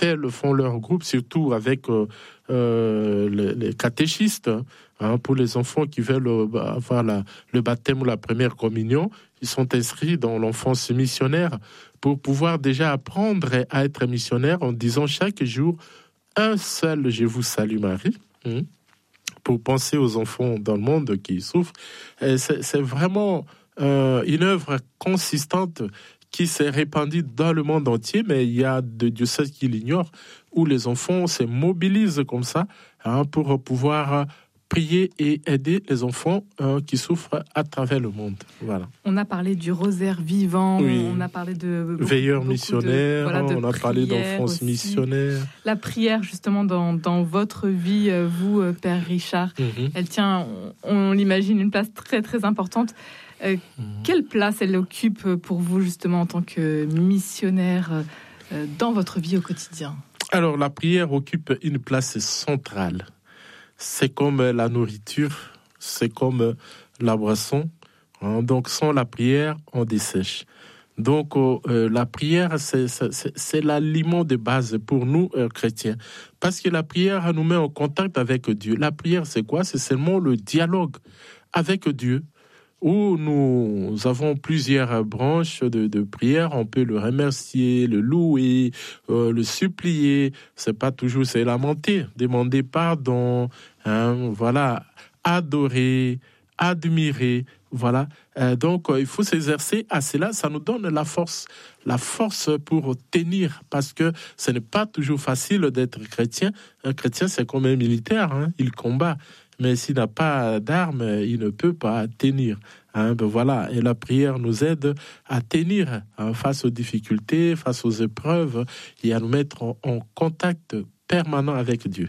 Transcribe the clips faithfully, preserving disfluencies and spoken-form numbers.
tels font leur groupe, surtout avec euh, euh, les, les catéchistes, hein, pour les enfants qui veulent euh, avoir la, le baptême ou la première communion. Ils sont inscrits dans l'enfance missionnaire pour pouvoir déjà apprendre à être missionnaire en disant chaque jour un seul « Je vous salue Marie hein, », pour penser aux enfants dans le monde qui souffrent. Et c'est, c'est vraiment euh, une œuvre consistante qui s'est répandue dans le monde entier, mais il y a des diocèses qui l'ignorent, où les enfants se mobilisent comme ça hein, pour pouvoir prier et aider les enfants euh, qui souffrent à travers le monde. Voilà. On a parlé du rosaire vivant, oui. on a parlé de... Veilleurs missionnaires, voilà, on a parlé d'enfance aussi. missionnaire. La prière, justement, dans, dans votre vie, vous, Père Richard, mm-hmm. elle tient, on, on l'imagine, une place très, très importante. Euh, mm-hmm. Quelle place elle occupe pour vous, justement, en tant que missionnaire, euh, dans votre vie au quotidien ? Alors, la prière occupe une place centrale. C'est comme la nourriture, c'est comme la boisson. Hein. Donc, sans la prière, on dessèche. Donc, euh, la prière, c'est, c'est, c'est l'aliment de base pour nous, euh, chrétiens. Parce que la prière nous met en contact avec Dieu. La prière, c'est quoi ? C'est seulement le dialogue avec Dieu, où nous avons plusieurs branches de, de prière. On peut le remercier, le louer, euh, le supplier. C'est pas toujours, c'est lamenter, demander pardon, hein, voilà, adorer, admirer, voilà. Euh, donc, euh, il faut s'exercer à cela. Ça nous donne la force, la force pour tenir, parce que ce n'est pas toujours facile d'être chrétien. Un chrétien, c'est comme un militaire, hein, il combat. Mais s'il n'a pas d'armes, il ne peut pas tenir. Hein, ben voilà. Et la prière nous aide à tenir hein, face aux difficultés, face aux épreuves, et à nous mettre en, en contact permanent avec Dieu.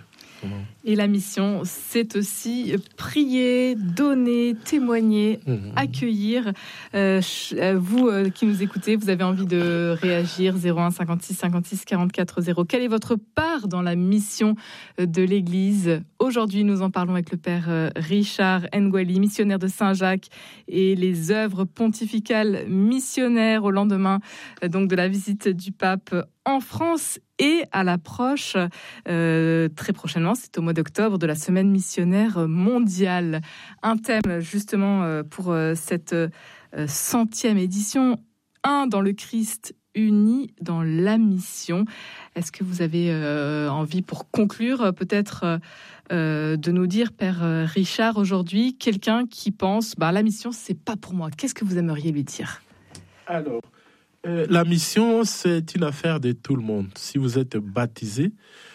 Et la mission, c'est aussi prier, donner, témoigner, mmh. accueillir. Euh, vous euh, qui nous écoutez, vous avez envie de réagir, zéro un cinquante-six cinquante-six quarante-quatre zéro. Quelle est votre part dans la mission de l'Église ? Aujourd'hui, nous en parlons avec le Père Richard Ngwali, missionnaire de Saint-Jacques, et les œuvres pontificales missionnaires au lendemain donc, de la visite du pape en France et à l'approche, euh, très prochainement, c'est au mois d'octobre, de la semaine missionnaire mondiale. Un thème justement euh, pour euh, cette euh, centième édition, un dans le Christ, uni dans la mission. Est-ce que vous avez euh, envie, pour conclure, peut-être euh, de nous dire, Père Richard, aujourd'hui, quelqu'un qui pense, bah, la mission, c'est pas pour moi. Qu'est-ce que vous aimeriez lui dire ? Alors, Euh, la mission, c'est une affaire de tout le monde. Si vous êtes baptisé,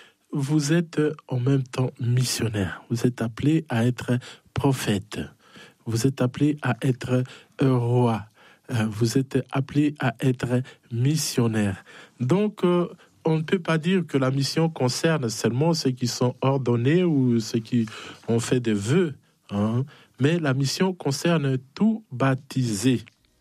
vous êtes en même temps missionnaire. Vous êtes appelé à être prophète. Vous êtes appelé à être roi. Euh, vous êtes appelé à être missionnaire. Donc, euh, on ne peut pas dire que la mission concerne seulement ceux qui sont ordonnés ou ceux qui ont fait des vœux. Hein, mais la mission concerne tout baptisé.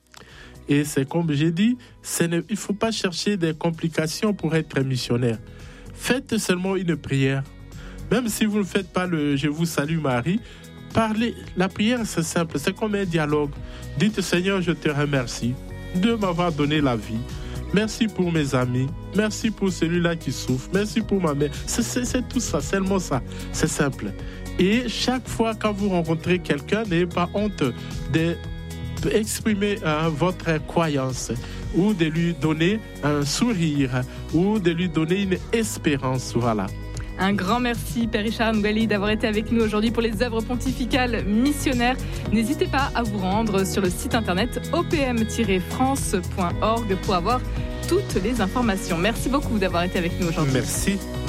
Et c'est comme j'ai dit, ne, il ne faut pas chercher des complications pour être missionnaire. Faites seulement une prière. Même si vous ne faites pas le « Je vous salue Marie », parlez. La prière, c'est simple, c'est comme un dialogue. Dites « Seigneur, je te remercie de m'avoir donné la vie. Merci pour mes amis. Merci pour celui-là qui souffre. Merci pour ma mère. » C'est, c'est, c'est tout ça, seulement ça. C'est simple. Et chaque fois quand vous rencontrez quelqu'un, n'ayez pas honte de exprimer euh, votre croyance ou de lui donner un sourire ou de lui donner une espérance. Voilà. Un grand merci, Père Richard Ngwali, d'avoir été avec nous aujourd'hui pour les œuvres pontificales missionnaires. N'hésitez pas à vous rendre sur le site internet o p m tiret france point org pour avoir toutes les informations. Merci beaucoup d'avoir été avec nous aujourd'hui. Merci.